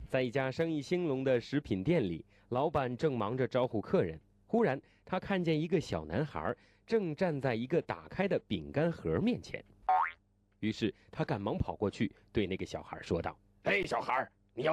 在一家生意兴隆的食品店里，老板正忙着招呼客人。忽然，他看见一个小男孩正站在一个打开的饼干盒面前。于是他赶忙跑过去，对那个小孩说道：“嘿，小孩，